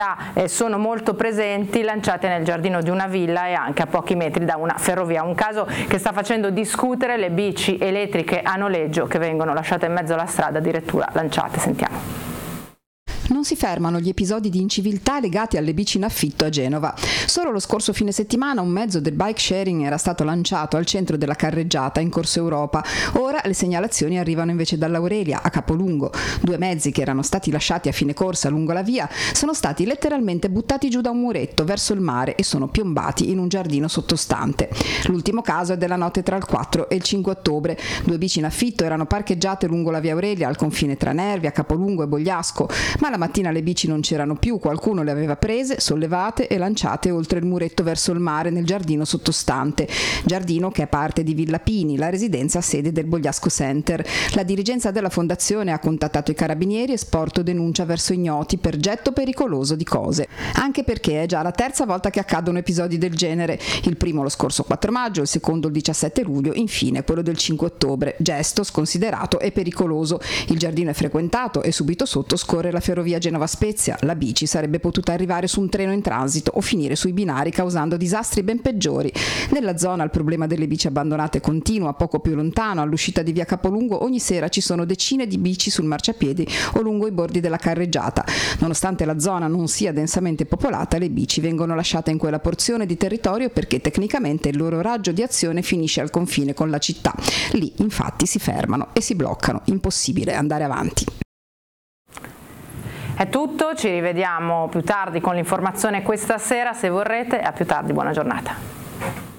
sono molto presenti, lanciate nel giardino di una villa e anche a pochi metri da una ferrovia. Un caso che sta facendo discutere le bici elettriche a noleggio che vengono lasciate in mezzo alla strada, addirittura lanciate. Sentiamo. Non si fermano gli episodi di inciviltà legati alle bici in affitto a Genova. Solo lo scorso fine settimana un mezzo del bike sharing era stato lanciato al centro della carreggiata in Corso Europa. Ora le segnalazioni arrivano invece dall'Aurelia, a Capolungo. 2 mezzi che erano stati lasciati a fine corsa lungo la via sono stati letteralmente buttati giù da un muretto verso il mare e sono piombati in un giardino sottostante. L'ultimo caso è della notte tra il 4 e il 5 ottobre. 2 bici in affitto erano parcheggiate lungo la via Aurelia al confine tra Nervia, Capolungo e Bogliasco, ma la mattina le bici non c'erano più, qualcuno le aveva prese, sollevate e lanciate oltre il muretto verso il mare nel giardino sottostante, giardino che è parte di Villa Pini, la residenza sede del Bogliasco Center. La dirigenza della fondazione ha contattato i carabinieri e sporto denuncia verso ignoti per getto pericoloso di cose, anche perché è già la terza volta che accadono episodi del genere, il primo lo scorso 4 maggio, il secondo il 17 luglio, infine quello del 5 ottobre, gesto sconsiderato e pericoloso. Il giardino è frequentato e subito sotto scorre la ferrovia Genova Spezia. La bici sarebbe potuta arrivare su un treno in transito o finire sui binari causando disastri ben peggiori. Nella zona il problema delle bici abbandonate continua. Poco più lontano, all'uscita di via Capolungo, ogni sera ci sono decine di bici sul marciapiedi o lungo i bordi della carreggiata. Nonostante la zona non sia densamente popolata, le bici vengono lasciate in quella porzione di territorio perché tecnicamente il loro raggio di azione finisce al confine con la città. Lì infatti si fermano e si bloccano. Impossibile andare avanti. È tutto, ci rivediamo più tardi con l'informazione questa sera se vorrete, a più tardi, buona giornata.